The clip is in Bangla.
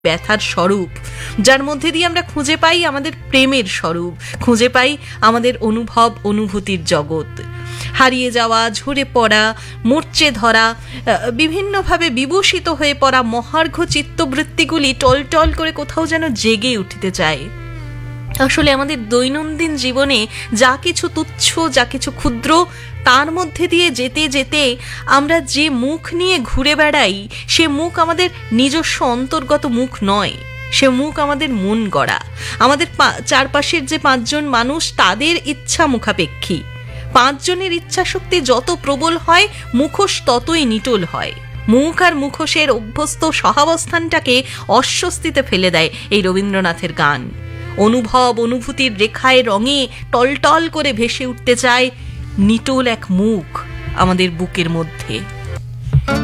ব্যথার স্বরূপ, যার মধ্যে দিয়ে আমরা খুঁজে পাই আমাদের প্রেমের স্বরূপ, খুঁজে পাই আমাদের অনুভব অনুভূতির জগৎ। হারিয়ে যাওয়া, ঝরে পড়া, মরচে ধরা, বিভিন্নভাবে বিভূষিত হয়ে পড়া মহার্ঘ চিত্তবৃত্তিগুলি টলটল করে কোথাও যেন জেগে উঠতে চায়। আসলে আমাদের দৈনন্দিন জীবনে যা কিছু তুচ্ছ, যা কিছু ক্ষুদ্র, তার মধ্যে দিয়ে যেতে যেতে আমরা যে মুখ নিয়ে ঘুরে বেড়াই, সে মুখ আমাদের নিজস্ব অন্তর্গত মুখ নয়, সে মুখ আমাদের মন গড়া। আমাদের চারপাশের যে 5 জন মানুষ, তাদের ইচ্ছা মুখাপেক্ষী। 5 জনের ইচ্ছা শক্তি যত প্রবল হয়, মুখোশ ততই নিটোল হয়। মুখ আর মুখোশের অভ্যস্ত সহাবস্থানটাকে অস্বস্তিতে ফেলে দেয় এই রবীন্দ্রনাথের গান। অনুভব অনুভূতির রেখায় রঙে টলটল করে ভেসে উঠতে চায় নিটোল এক মুখ আমাদের বুকের মধ্যে।